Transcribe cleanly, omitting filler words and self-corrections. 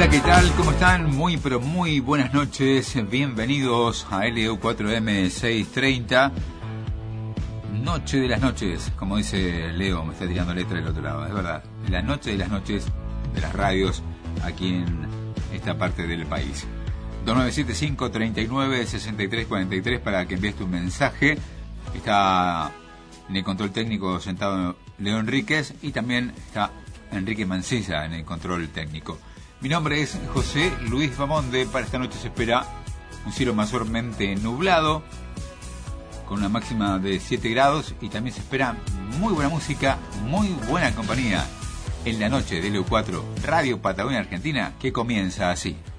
Hola, ¿qué tal? ¿Cómo están? Muy, pero muy buenas noches. Bienvenidos a LU4M 630. Noche de las noches, como dice Leo, me está tirando letra del otro lado. Es verdad, la noche de las noches de las radios aquí en esta parte del país. 2975-396343 para que envíes tu mensaje. Está en el control técnico sentado Leo Enríquez y también está Enrique Mancilla en el control técnico. Mi nombre es José Luis Bamonde. Para esta noche se espera un cielo mayormente nublado con una máxima de 7 grados y también se espera muy buena música, muy buena compañía en la noche de LU4 Radio Patagonia Argentina, que comienza así.